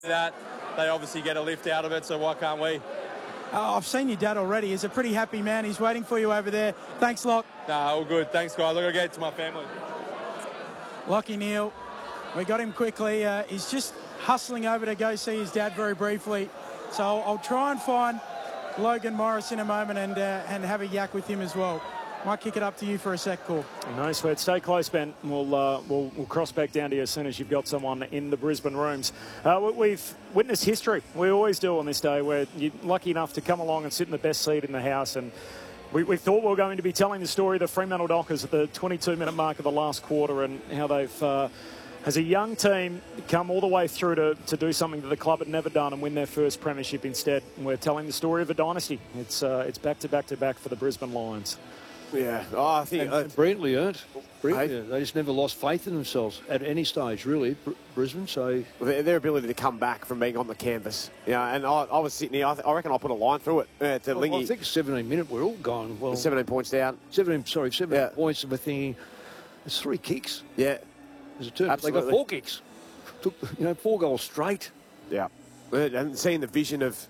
that. They obviously get a lift out of it, so why can't we? I've seen your dad already. He's a pretty happy man. He's waiting for you over there. Thanks, Lock. Nah, all good. Thanks, guys. Look, I'll get to my family. Lockie Neale, we got him quickly. He's just hustling over to go see his dad very briefly. So I'll try and find Logan Morris in a moment and have a yak with him as well. Might kick it up to you for a sec, Call. No sweat. Stay close, Ben. We'll cross back down to you as soon as you've got someone in the Brisbane rooms. We've witnessed history. We always do on this day, where you're lucky enough to come along and sit in the best seat in the house. And we thought we were going to be telling the story of the Fremantle Dockers at the 22-minute mark of the last quarter, and how they've, as a young team, come all the way through to do something that the club had never done and win their first premiership instead. And we're telling the story of a dynasty. It's back to back to back for the Brisbane Lions. Yeah, I think brilliantly earned. They just never lost faith in themselves at any stage, really, Brisbane. So their ability to come back from being on the canvas, and I was sitting here. I reckon I put a line through it to Lingy. I think 17-minute, we're all going well. 17 points down. 17 points, and we're thinking it's 3 kicks. Yeah, there's a turn. Absolutely. They got 4 kicks. Took 4 goals straight. Yeah, and seeing the vision of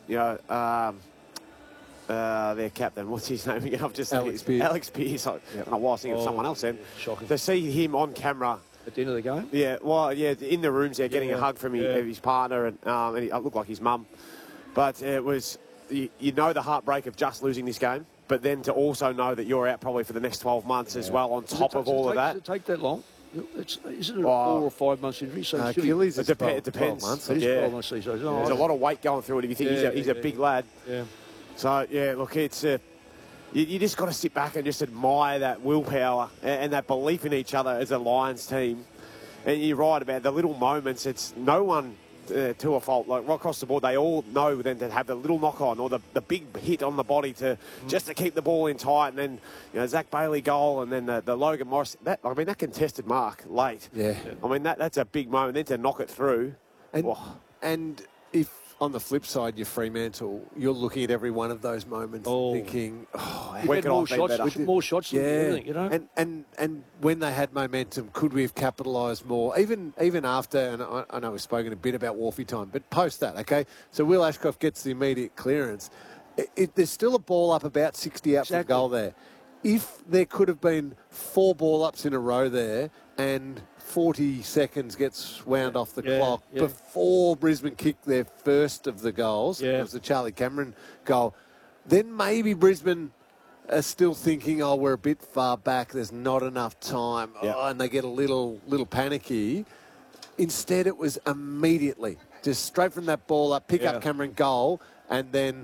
their captain, what's his name again? I've just Alex Pearce. Alex Pearce. I was thinking of someone else then. Shocking. To see him on camera at the end of the game. Yeah, well, yeah, in the rooms there, getting a hug from his partner, and he looked like his mum. But it was, you know, the heartbreak of just losing this game, but then to also know that you're out probably for the next 12 months as well, on top of all of that. Does it take that long? Isn't it a 4 or 5 months injury? So Achilles, it depends. 12 months. It is 12 months. There's a lot of weight going through it if you think he's a big lad. Yeah. So, yeah, look, it's you just got to sit back and just admire that willpower and that belief in each other as a Lions team. And you're right about the little moments. It's no one to a fault. Like, right across the board, they all know then to have the little knock-on or the big hit on the body just to keep the ball in tight. And then, Zach Bailey goal and then the Logan Morris. That contested mark late. Yeah. I mean, that's a big moment. Then to knock it through. And if on the flip side, you're Fremantle, you're looking at every one of those moments thinking, we more shots than anything, you know? And when they had momentum, could we have capitalised more? Even after, and I know we've spoken a bit about Wharfie time, but post that, okay? So Will Ashcroft gets the immediate clearance. There's still a ball up about 60 out from goal there. If there could have been 4 ball ups in a row there and 40 seconds gets wound off the clock before Brisbane kicked their first of the goals, it was the Charlie Cameron goal, then maybe Brisbane are still thinking, we're a bit far back, there's not enough time, and they get a little panicky. Instead, it was immediately, just straight from that ball up, pick up Cameron goal, and then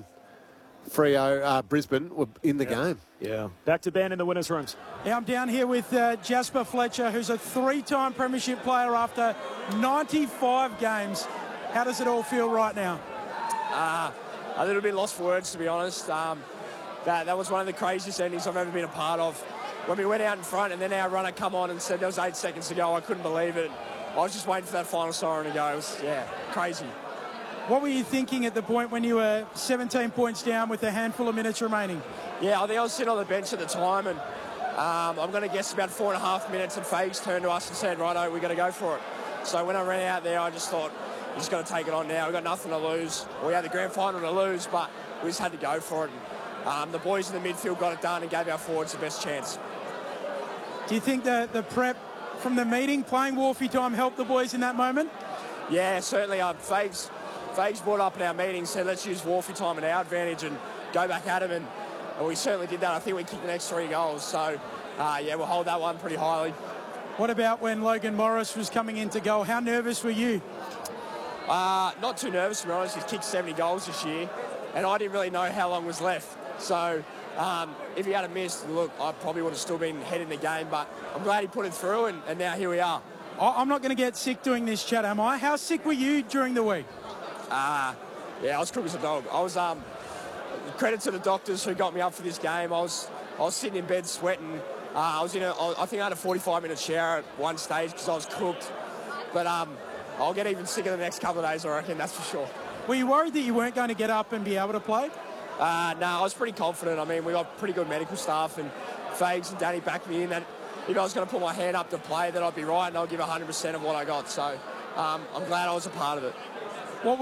Brisbane were in the game. Yeah. Back to Ben in the winners' rooms. Yeah, I'm down here with Jasper Fletcher, who's a 3-time premiership player after 95 games. How does it all feel right now? A little bit lost for words, to be honest. That was one of the craziest endings I've ever been a part of. When we went out in front and then our runner come on and said there was 8 seconds to go, I couldn't believe it. I was just waiting for that final siren to go. It was, crazy. What were you thinking at the point when you were 17 points down with a handful of minutes remaining? Yeah, I think I was sitting on the bench at the time, and I'm going to guess about 4.5 minutes, and Fags turned to us and said, righto, we've got to go for it. So when I ran out there, I just thought, we just got to take it on now. We've got nothing to lose. We had the grand final to lose, but we just had to go for it. And, the boys in the midfield got it done and gave our forwards the best chance. Do you think the prep from the meeting, playing Wharfie time, helped the boys in that moment? Yeah, certainly. Fags brought up in our meeting, said let's use Wharfie time at our advantage and go back at him, and we certainly did that. I think we kicked the next 3 goals, so we'll hold that one pretty highly. What about when Logan Morris was coming into goal? How nervous were you? Not too nervous, to be honest. He's kicked 70 goals this year, and I didn't really know how long was left. So if he had missed, look, I probably would have still been ahead in the game, but I'm glad he put it through, and now here we are. I'm not going to get sick doing this chat, am I? How sick were you during the week? I was cook as a dog. I was credit to the doctors who got me up for this game. I was sitting in bed sweating. I think I had a 45-minute shower at one stage because I was cooked. But I'll get even sicker the next couple of days, I reckon, that's for sure. Were you worried that you weren't going to get up and be able to play? No, I was pretty confident. I mean, we got pretty good medical staff, and Fags and Danny backed me in that if I was going to put my hand up to play, that I'd be right and I'll give 100% of what I got. So I'm glad I was a part of it.